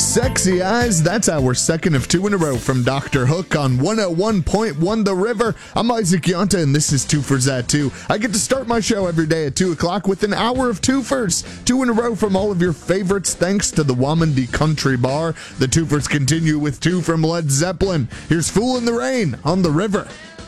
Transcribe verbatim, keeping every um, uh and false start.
Sexy Eyes, that's our second of two in a row from Doctor Hook on one oh one point one The River. I'm Isaac Yonta, and this is Twofers at two. I get to start my show every day at two o'clock with an hour of twofers. Two in a row from all of your favorites, thanks to the Wamandi Country Bar. The twofers continue with two from Led Zeppelin. Here's Fool in the Rain on The River.